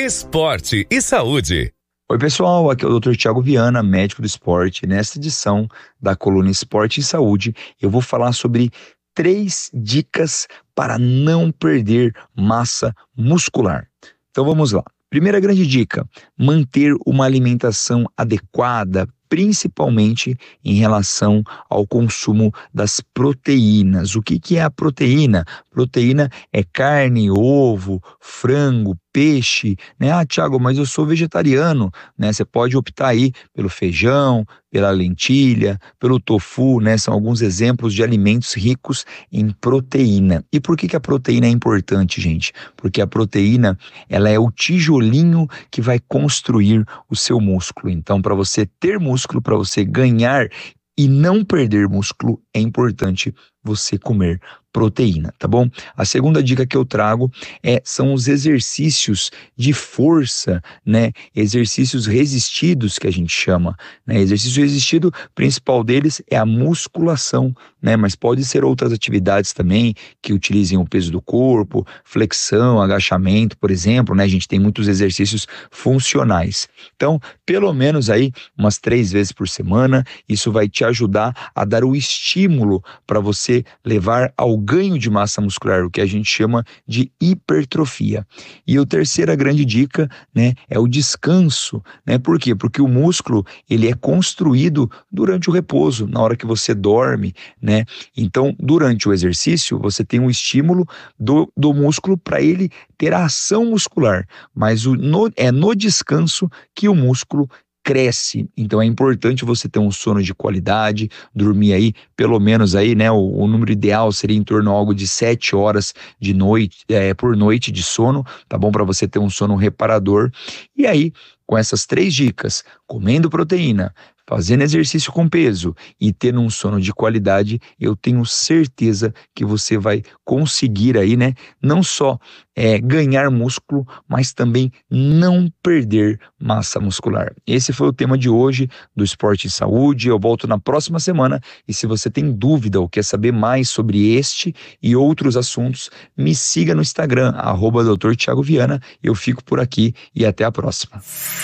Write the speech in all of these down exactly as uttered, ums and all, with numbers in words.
Esporte e Saúde. Oi pessoal, aqui é o doutor Thiago Viana, médico do esporte. Nesta edição da coluna Esporte e Saúde, eu vou falar sobre três dicas para não perder massa muscular. Então vamos lá. Primeira grande dica, manter uma alimentação adequada, principalmente em relação ao consumo das proteínas. O que que é a proteína? Proteína é carne, ovo, frango, peixe, né? Ah, Thiago, mas eu sou vegetariano, né? Você pode optar aí pelo feijão, pela lentilha, pelo tofu, né? São alguns exemplos de alimentos ricos em proteína. E por que que a proteína é importante, gente? Porque a proteína, ela é o tijolinho que vai construir o seu músculo. Então, para você ter músculo, para você ganhar e não perder músculo, é importante você comer proteína, tá bom? A segunda dica que eu trago é, são os exercícios de força, né? Exercícios resistidos que a gente chama, né? Exercício resistido, o principal deles é a musculação, né? Mas pode ser outras atividades também que utilizem o peso do corpo, flexão, agachamento, por exemplo, né? A gente tem muitos exercícios funcionais. Então, pelo menos aí umas três vezes por semana, isso vai te ajudar a dar o estímulo para você levar ao ganho de massa muscular, o que a gente chama de hipertrofia. E a terceira grande dica, né, é o descanso, né? Por quê? Porque o músculo, ele é construído durante o repouso, na hora que você dorme, né? Então, durante o exercício, você tem um estímulo do, do músculo para ele ter a ação muscular, mas o, no, é no descanso que o músculo cresce. Então é importante você ter um sono de qualidade, dormir aí pelo menos aí, né, o, o número ideal seria em torno algo de sete horas de noite, é, por noite de sono, tá bom? Para você ter um sono reparador. E aí, com essas três dicas, comendo proteína, fazendo exercício com peso e tendo um sono de qualidade, eu tenho certeza que você vai conseguir aí, né, não só é, ganhar músculo, mas também não perder massa muscular. Esse foi o tema de hoje do Esporte e Saúde. Eu volto na próxima semana e se você tem dúvida ou quer saber mais sobre este e outros assuntos, me siga no Instagram, arroba doutor Thiago Viana. Eu fico por aqui e até a próxima.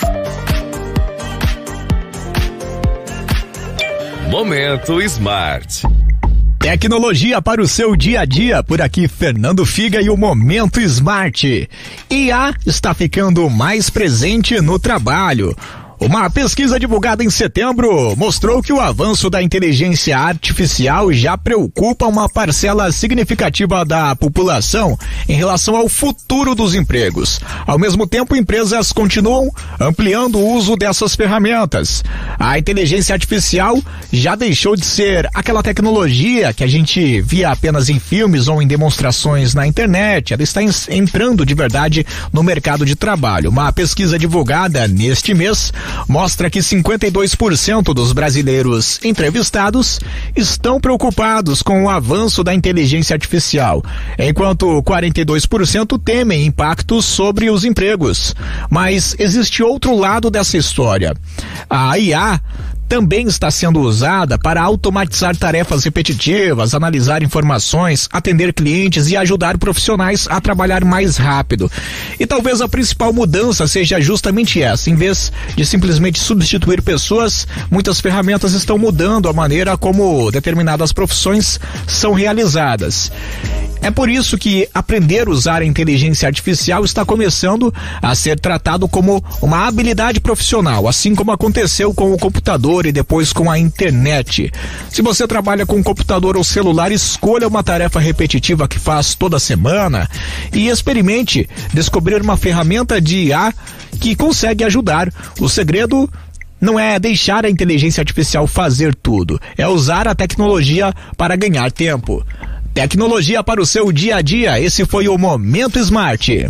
Momento Smart. Tecnologia para o seu dia a dia, por aqui Fernando Figa e o Momento Smart. I A está ficando mais presente no trabalho. Uma pesquisa divulgada em setembro mostrou que o avanço da inteligência artificial já preocupa uma parcela significativa da população em relação ao futuro dos empregos. Ao mesmo tempo, empresas continuam ampliando o uso dessas ferramentas. A inteligência artificial já deixou de ser aquela tecnologia que a gente via apenas em filmes ou em demonstrações na internet. Ela está entrando de verdade no mercado de trabalho. Uma pesquisa divulgada neste mês mostra que cinquenta e dois por cento dos brasileiros entrevistados estão preocupados com o avanço da inteligência artificial, enquanto quarenta e dois por cento temem impactos sobre os empregos. Mas existe outro lado dessa história. A I A também está sendo usada para automatizar tarefas repetitivas, analisar informações, atender clientes e ajudar profissionais a trabalhar mais rápido. E talvez a principal mudança seja justamente essa. Em vez de simplesmente substituir pessoas, muitas ferramentas estão mudando a maneira como determinadas profissões são realizadas. É por isso que aprender a usar a inteligência artificial está começando a ser tratado como uma habilidade profissional, assim como aconteceu com o computador e depois com a internet. Se você trabalha com computador ou celular, escolha uma tarefa repetitiva que faz toda semana e experimente descobrir uma ferramenta de I A que consegue ajudar. O segredo não é deixar a inteligência artificial fazer tudo, é usar a tecnologia para ganhar tempo. Tecnologia para o seu dia a dia, esse foi o Momento Smart.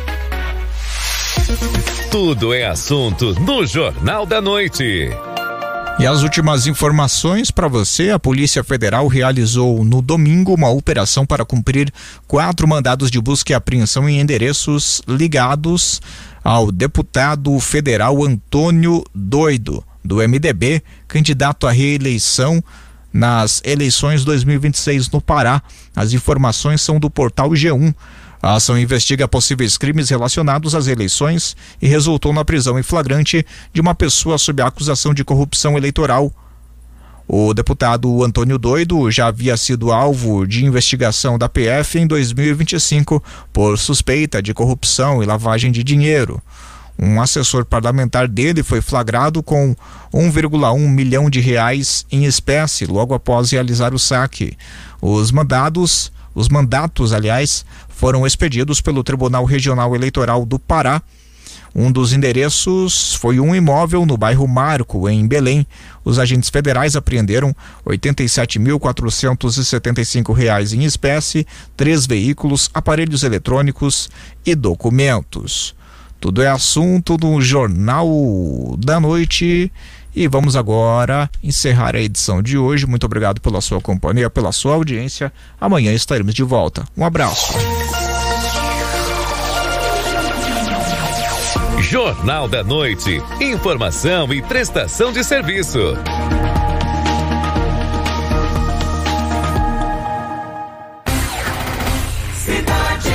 Tudo é assunto no Jornal da Noite. E as últimas informações para você: a Polícia Federal realizou no domingo uma operação para cumprir quatro mandados de busca e apreensão em endereços ligados ao deputado federal Antônio Doido, do M D B, candidato à reeleição nas eleições dois mil e vinte e seis no Pará. As informações são do portal G um. A ação investiga possíveis crimes relacionados às eleições e resultou na prisão em flagrante de uma pessoa sob a acusação de corrupção eleitoral. O deputado Antônio Doido já havia sido alvo de investigação da P F em dois mil e vinte e cinco por suspeita de corrupção e lavagem de dinheiro. Um assessor parlamentar dele foi flagrado com um vírgula um milhão de reais em espécie logo após realizar o saque. Os mandados, os mandatos, aliás, foram expedidos pelo Tribunal Regional Eleitoral do Pará. Um dos endereços foi um imóvel no bairro Marco, em Belém. Os agentes federais apreenderam oitenta e sete mil quatrocentos e setenta e cinco reais em espécie, três veículos, aparelhos eletrônicos e documentos. Tudo é assunto do Jornal da Noite. E vamos agora encerrar a edição de hoje. Muito obrigado pela sua companhia, pela sua audiência. Amanhã estaremos de volta. Um abraço. Jornal da Noite. Informação e prestação de serviço. Cidade.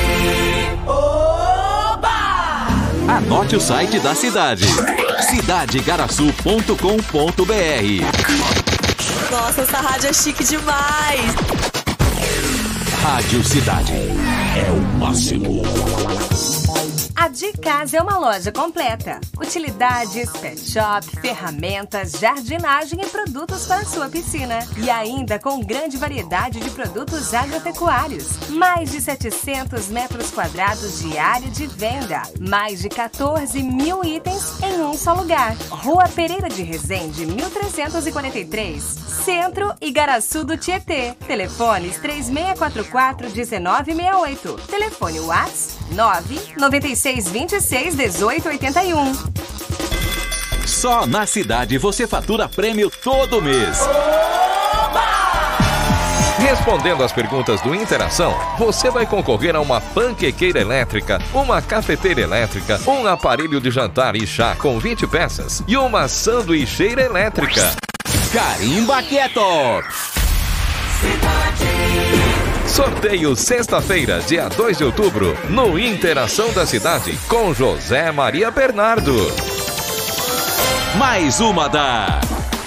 Oba! Anote o site da cidade. cidade garaçu ponto com ponto br. Nossa, essa rádio é chique demais. Rádio Cidade é o máximo. A De Casa é uma loja completa. Utilidades, pet shop, ferramentas, jardinagem e produtos para sua piscina. E ainda com grande variedade de produtos agropecuários. Mais de setecentos metros quadrados de área de venda. Mais de quatorze mil itens em um só lugar. Rua Pereira de Resende, mil trezentos e quarenta e três. Centro e Igaraçu do Tietê. Telefones três seis quatro quatro, um nove seis oito. Telefone WhatsApp nove nove seis dois seis um oito oito um. Só na cidade você fatura prêmio todo mês. Respondendo às perguntas do Interação, você vai concorrer a uma panquequeira elétrica, uma cafeteira elétrica, um aparelho de jantar e chá com vinte peças e uma sanduicheira elétrica. Carimba que é top! Sorteio sexta-feira, dia dois de outubro, no Interação da Cidade, com José Maria Bernardo. Mais uma da...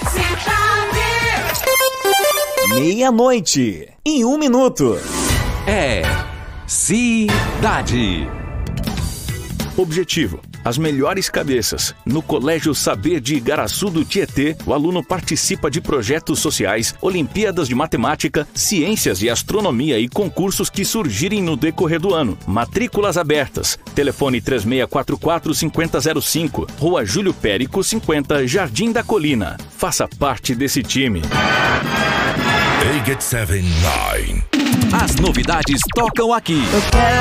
Meia-noite, em um minuto. É... Cidade. Objetivo: as melhores cabeças. No Colégio Saber de Igaraçu do Tietê, o aluno participa de projetos sociais, Olimpíadas de Matemática, Ciências e Astronomia e concursos que surgirem no decorrer do ano. Matrículas abertas. Telefone três seis quatro quatro, cinco zero zero cinco, Rua Júlio Périco, cinquenta, Jardim da Colina. Faça parte desse time. As novidades tocam aqui.